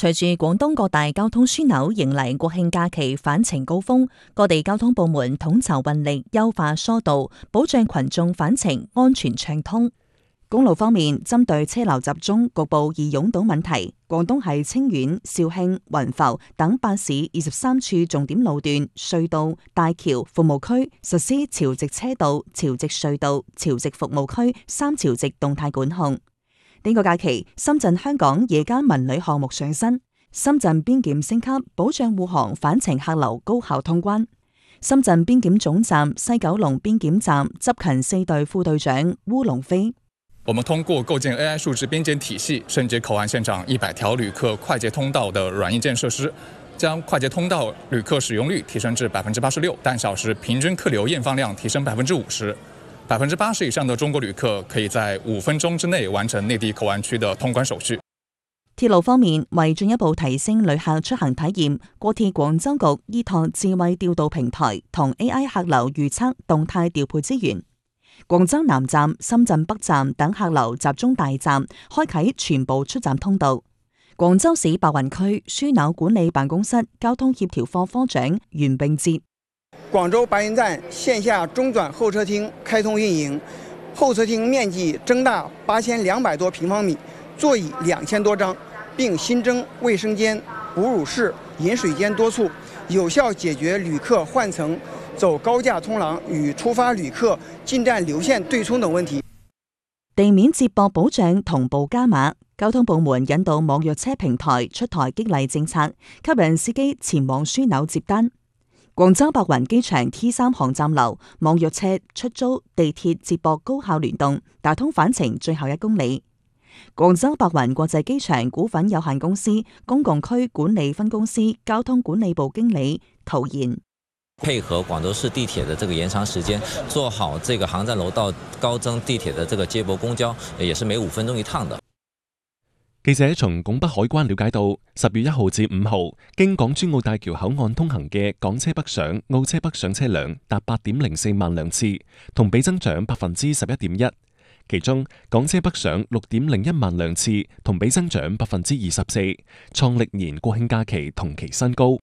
隨住廣東各大交通樞紐迎嚟國慶假期返程高峰，各地交通部門統籌運力，優化疏導，保障群眾返程安全暢通。公路方面，針對車流集中、局部易擁堵問題，廣東係清遠、肇慶、雲浮等8市23處重點路段、隧道、大橋、服務區實施潮汐車道、潮汐隧道、潮汐服務區3潮汐動態管控。呢個假期，深圳香港夜間文旅項目上新，深圳邊檢升級，保障護航返程客流高效通關。深圳邊檢總站、西九龍邊檢站執勤4隊副隊長烏龍飛。 我們通過構建 AI 數字邊檢體系，升級口岸現場100條旅客快捷通道的軟硬件設施，將快捷通道旅客使用率提升至86%，單小時平均客流驗放量提升50%，80%以上的中國旅客可以在5分鐘之內完成內地口岸區的通關手續。 鐵路方面，為進一步提升旅客出行體驗，國鐵廣州局依託智慧調度平台同 AI 客流預測動態調配資源。廣州南站、深圳北站等客流集中大站開啟全部出站通道。廣州市白雲區樞紐管理辦公室交通協調科科長袁並哲： 廣州白雲站線下中轉候車廳開通運營，候車廳面積增大8200多平方米，座椅2000多張，並新增衛生間、哺乳室、飲水間多處，有效解決旅客換乘、走高架通廊與出發旅客進站流線對沖等問題。 地面接駁保障同步加碼，交通部門引導網約車平台出台激勵政策，吸引司機前往樞紐接單。廣州白雲機場 T3 航站樓網約車、出租、地鐵接駁高效聯動，打通返程最後1公里。廣州白雲國際機場股份有限公司公共區管理分公司交通管理部經理陶言： 配合廣州市地鐵的這個延長時間，做好這個航站樓到高增地鐵的這個接駁公交，也是每5分鐘一趟的。 記者從拱北海關了解到，10月1號至5號經港珠澳大橋口岸通行嘅港車北上、澳車北上車輛達8.04萬輛次，同比增長11.1%。其中港車北上6.01萬輛次，同比增長24%，創歷年國慶假期同期新高。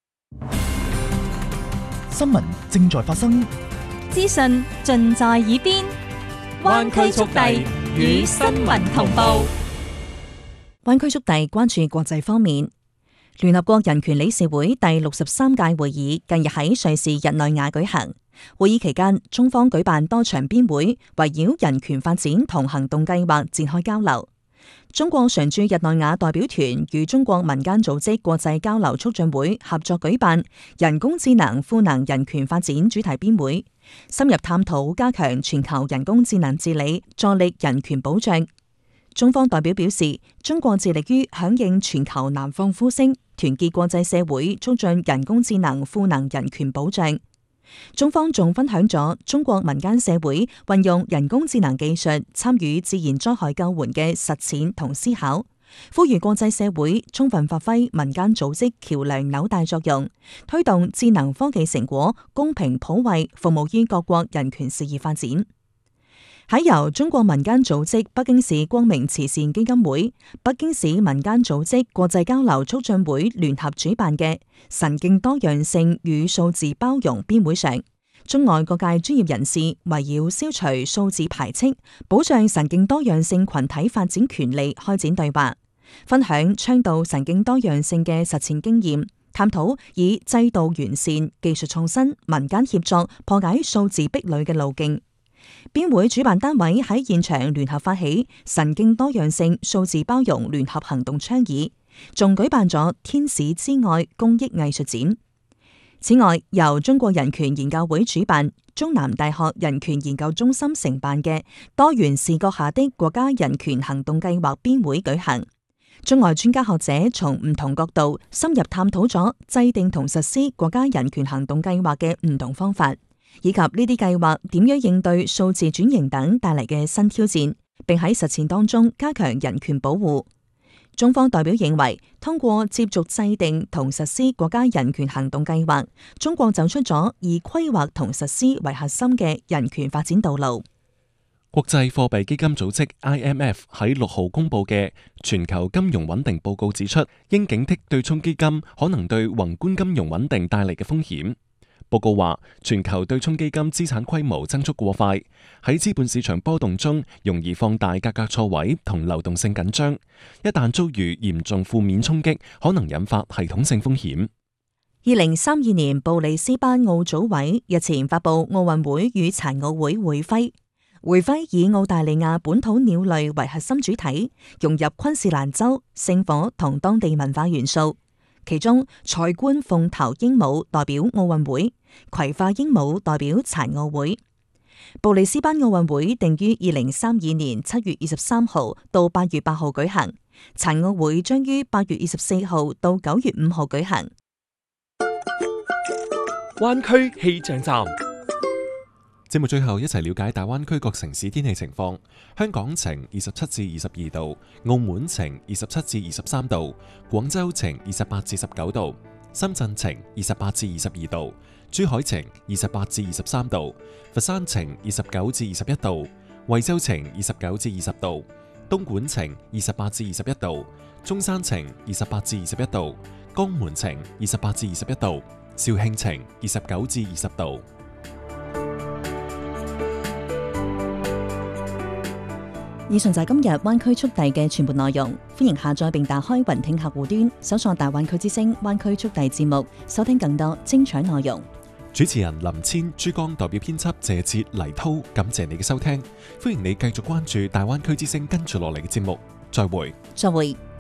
新聞正在發生， 資訊盡在耳邊，灣區速遞與新聞同步。 灣區速遞關注國際方面，聯合國人權理事會第63屆會議近日喺瑞士日內瓦舉行。會議期間，中方舉辦多場邊會，圍繞人權發展同行動計劃展開交流。中國常駐日內瓦代表團與中國民間組織國際交流促進會合作舉辦人工智能賦能人權發展主題邊會，深入探討加強全球人工智能治理，助力人權保障。中方代表表示，中國致力於響應全球南方呼聲，團結國際社會，促進人工智能賦能人權保障。中方仲分享咗中國民間社會運用人工智能技術參與自然災害救援嘅實踐同思考，呼籲國際社會充分發揮民間組織橋樑紐帶作用，推動智能科技成果公平普惠，服務於各國人權事業發展。喺由中國民間組織北京市光明慈善基金會、北京市民間組織國際交流促進會聯合主辦嘅神經多樣性與數字包容邊會上，中外各界專業人士圍繞消除數字排斥、保障神經多樣性群體發展權利開展對話，分享倡導神經多樣性嘅實踐經驗，探討以制度完善、技術創新、民間協作破解數字壁壘嘅路徑。邊會主辦單位喺現場聯合發起神經多樣性數字包容聯合行動倡議，仲舉辦咗天使之愛公益藝術展。此外，由中國人權研究會主辦、中南大學人權研究中心承辦嘅多元視角下的國家人權行動計劃邊會舉行。中外專家學者從唔同角度深入探討咗制定同實施國家人權行動計劃嘅唔同方法，以及呢啲計劃點樣應對數字轉型等帶嚟嘅新挑戰，並喺實踐當中加強人權保護。中方代表認為，通過接續制定同實施國家人權行動計劃，中國走出咗以規劃同實施為核心嘅人權發展道路。 國際貨幣基金組織 IMF 喺6號公佈嘅全球金融穩定報告指出，應警惕對沖基金可能對宏觀金融穩定帶嚟嘅風險。報告話，全球對沖基金資產規模增速過快，喺資本市場波動中容易放大價格錯位同流動性緊張，一旦遭遇嚴重負面衝擊，可能引發系統性風險。 2032年布里斯班奧組委日前發布奧運會與殘奧會會徽。會徽以澳大利亞本土鳥類為核心主體，融入昆士蘭州、聖火同當地文化元素。其中，彩冠鳳頭鸚鵡代表奧運會，葵化鸚鵡代表殘奧會。布里斯班奧運會定於2032年7月23號到8月8號舉行，殘奧會將於8月24號到9月5號舉行。 灣區氣象站。 節目最後一齊了解大灣區各城市天氣情況。香港晴27至22度，澳門晴27至23度，廣州晴28至19度，深圳晴28至22度，珠海晴28至23度，佛山晴29至21度，惠州晴29至20度，東莞晴28至21度，中山晴28至21度，江門晴28至21度，肇慶晴29至20度。 以上就係今日灣區速遞嘅全部內容，歡迎下載並打開雲聽客戶端，搜索大灣區之聲灣區速遞節目，收聽更多精彩內容。 主持人林千、珠江代表編輯謝哲、黎濤，感謝你嘅收聽，歡迎你繼續關注大灣區之聲跟住落嚟嘅節目，再會。 再會。